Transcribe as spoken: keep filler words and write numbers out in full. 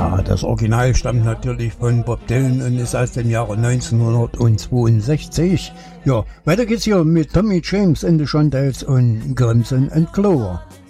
Ja, das Original stammt natürlich von Bob Dylan und ist aus dem Jahre neunzehnhundertzweiundsechzig. Ja, weiter geht's hier mit Tommy James and the Shondells und Crimson and Clover.